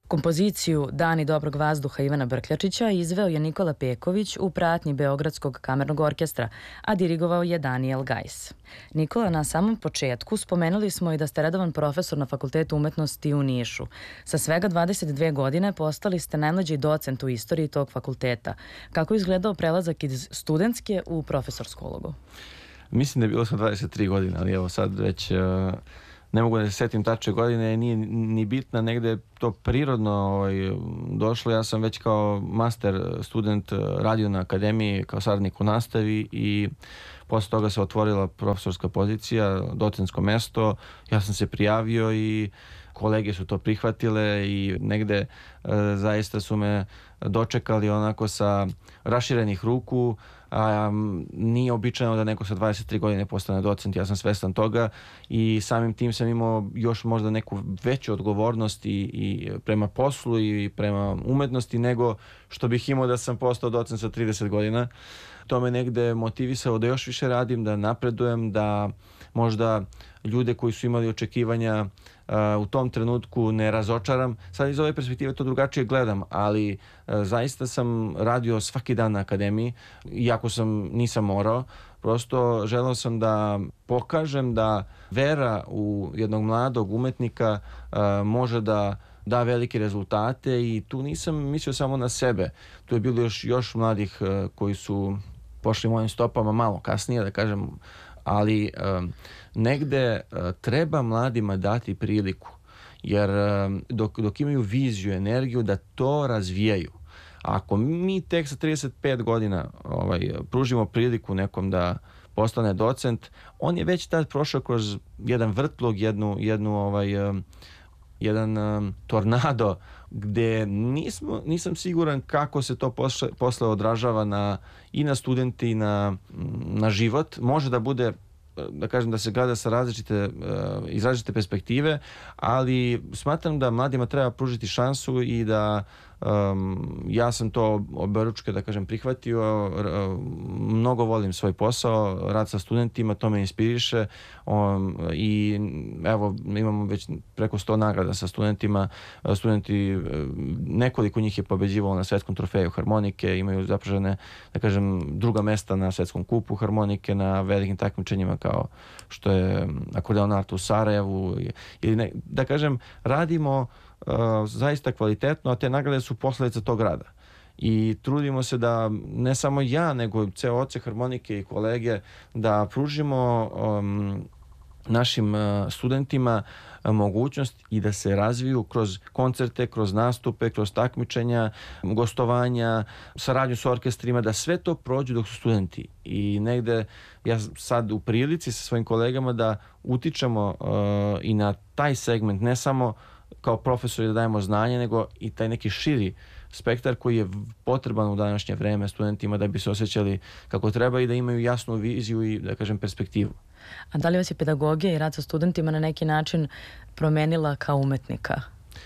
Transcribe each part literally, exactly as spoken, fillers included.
Kompoziciju Dani dobrog vazduha Ivana Brkljačića izveo je Nikola Peković u pratnji Beogradskog kamernog orkestra, a dirigovao je Daniel Gajs. Nikola, na samom početku spomenuli smo i da ste redovan profesor na Fakultetu umetnosti u Nišu. Sa svega dvadeset dve godine postali ste najmlađi docent u istoriji tog fakulteta. Kako je izgledao prelazak iz studentske u profesorsku ulogu? Mislim da je bilo sa dvadeset tri godine, ali evo sad već... Uh... ne mogu da se setim tačne godine, nije ni bitna, negde je to prirodno ovaj, došlo. Ja sam već kao master student radio na akademiji kao saradnik u nastavi i posle toga se otvorila profesorska pozicija, docentsko mesto. Ja sam se prijavio i kolege su to prihvatile i negde e, zaista su me dočekali onako sa raširenih ruku. A, nije običajno da neko sa dvadeset tri godine postane docent, ja sam svestan toga i samim tim sam imao još možda neku veću odgovornost i, i prema poslu i prema umetnosti nego što bih imao da sam postao docent sa trideset godina. To me negde motivisalo da još više radim, da napredujem, da možda ljude koji su imali očekivanja uh, u tom trenutku ne razočaram. Sad iz ove perspektive to drugačije gledam, ali uh, zaista sam radio svaki dan na akademiji, iako sam nisam morao. Prosto želeo sam da pokažem da vera u jednog mladog umetnika uh, može da da velike rezultate i tu nisam mislio samo na sebe. Tu je bilo još, još mladih uh, koji su pošli mojim stopama malo kasnije, da kažem, ali um, negde uh, treba mladima dati priliku, jer um, dok, dok imaju viziju, energiju da to razvijaju. Ako mi tek sa trideset pet godina ovaj, pružimo priliku nekom da postane docent, on je već tad prošao kroz jedan vrtlog, jednu, jednu ovaj, um, jedan um, tornado gde nismo, nisam siguran kako se to posle, posle odražava na, i na studenti i na, na život. Može da bude, da kažem, da se gleda sa različite, iz različite perspektive, ali smatram da mladima treba pružiti šansu i da um, ja sam to oberučke, da kažem, prihvatio. Mnogo volim svoj posao, rad sa studentima, to me inspiriše um, i evo imamo već preko sto nagrada sa studentima. Studenti, nekoliko njih je pobeđivalo na svetskom trofeju harmonike, imaju zapražene, da kažem, druga mesta na svetskom kupu harmonike, na velikim takmičenjima kao što je akordeon art u Sarajevu ili ne, da kažem, radimo uh, zaista kvalitetno, a te nagrade su posledica tog rada. I trudimo se da ne samo ja, nego ceo odsek harmonike i kolege da pružimo um, našim uh, studentima uh, mogućnost i da se razviju kroz koncerte, kroz nastupe, kroz takmičenja, gostovanja, saradnju sa orkestrima, da sve to prođu dok su studenti. I negde ja sad u prilici sa svojim kolegama da utičemo uh, i na taj segment, ne samo kao profesori da dajemo znanje, nego i taj neki širi spektar koji je potreban u današnje vreme studentima da bi se osjećali kako treba i da imaju jasnu viziju i, da kažem, perspektivu. A da li vas je pedagogija i rad sa studentima na neki način promenila kao umetnika?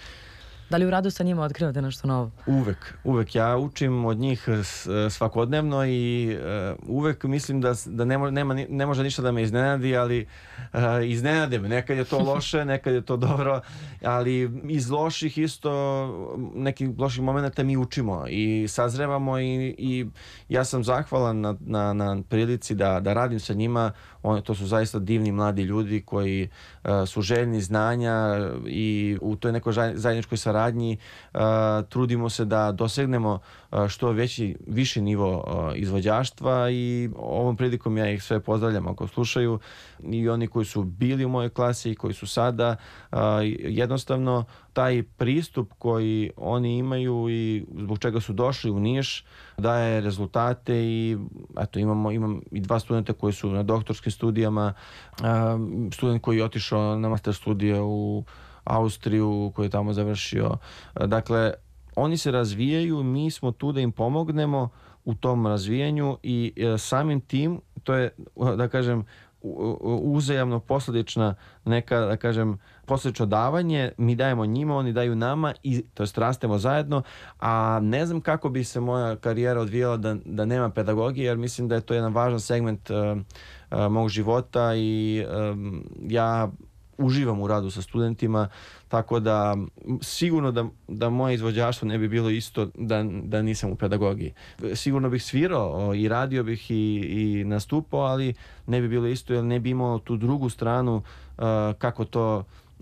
Da li u radu sa njima otkrivate nešto novo? Uvek, uvek. Ja učim od njih svakodnevno i uh, uvek mislim da, da ne, mo, nema, ne može ništa da me iznenadi, ali uh, iznenade me. Nekad je to loše, nekad je to dobro, ali iz loših isto, nekih loših momenta mi učimo i sazrevamo i, i ja sam zahvalan na, na, na prilici da, da radim sa njima. Oni, to su zaista divni mladi ljudi koji uh, su željni znanja i u toj nekoj zajedničkoj saradnji uh, trudimo se da dosegnemo uh, što veći, viši nivo uh, izvođaštva i ovom prilikom ja ih sve pozdravljam ako slušaju i oni koji su bili u mojoj klasi i koji su sada. Uh, jednostavno taj pristup koji oni imaju i zbog čega su došli u Niš daje rezultate i eto, imamo, imam i dva studenta koji su na doktorskim studijama, uh, student koji je otišao na master studije u Austriju, koji je tamo završio. Dakle, oni se razvijaju, mi smo tu da im pomognemo u tom razvijanju i samim tim, to je, da kažem, uzajamno posledična neka, da kažem, posledično davanje, mi dajemo njima, oni daju nama i to jest rastemo zajedno, a ne znam kako bi se moja karijera odvijala da, da nema pedagogije, jer mislim da je to jedan važan segment uh, uh, mog života i um, ja uživam u radu sa studentima, tako da sigurno da, da moje izvođaštvo ne bi bilo isto da, da nisam u pedagogiji. Sigurno bih svirao i radio bih i, i nastupao, ali ne bi bilo isto jer ne bi imao tu drugu stranu uh, kako to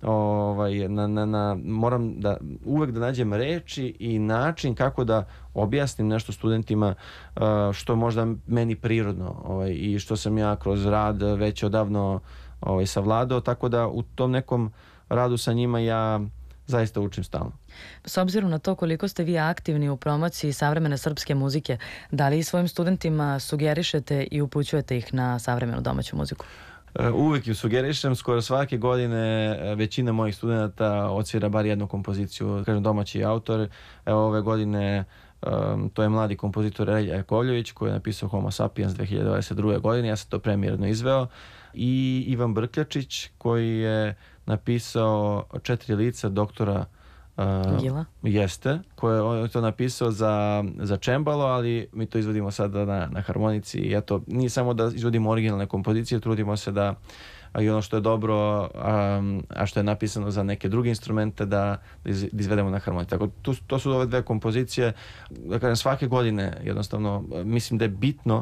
ovaj, na, na, na, moram da uvek da nađem reči i način kako da objasnim nešto studentima uh, što možda meni prirodno ovaj, i što sam ja kroz rad već odavno ovaj, savladao, tako da u tom nekom radu sa njima ja zaista učim stalno. S obzirom na to koliko ste vi aktivni u promociji savremene srpske muzike, da li svojim studentima sugerišete i upućujete ih na savremenu domaću muziku? Uvijek im sugerišem, skoro svake godine većina mojih studenta odsvira bar jednu kompoziciju, kažem domaći autor. Evo ove godine um, to je mladi kompozitor Relja Jakovljević koji je napisao Homo sapiens dve hiljade dvadeset druge. godine, ja sam to premijerno izveo, i Ivan Brkljačić koji je napisao Četiri lica doktora Uh, Gila? Jeste, koje je to napisao za, za čembalo, ali mi to izvodimo sada na, na harmonici i eto, nije samo da izvodimo originalne kompozicije, trudimo se da i ono što je dobro, a, a što je napisano za neke druge instrumente da, da izvedemo na harmonici. Tako, tu, to su ove dve kompozicije, da kažem, svake godine jednostavno mislim da je bitno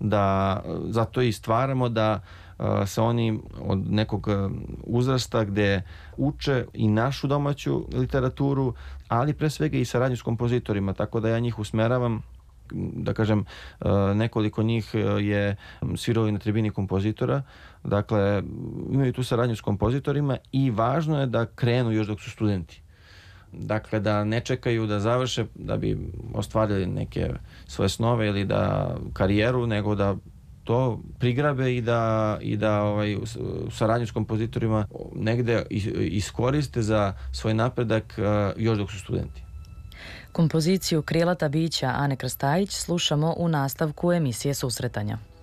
da zato i stvaramo da sa oni od nekog uzrasta gde uče i našu domaću literaturu, ali pre svega i saradnju s kompozitorima, tako da ja njih usmeravam. Da kažem, nekoliko njih je sviralo na tribini kompozitora, dakle imaju tu saradnju s kompozitorima i važno je da krenu još dok su studenti. Dakle, da ne čekaju da završe da bi ostvarili neke svoje snove ili da karijeru, nego da to prigrabe i da, i da ovaj, u saradnju s kompozitorima negde iskoriste za svoj napredak još dok su studenti. Kompoziciju Krilata bića Ane Krstajić slušamo u nastavku emisije Susretanja.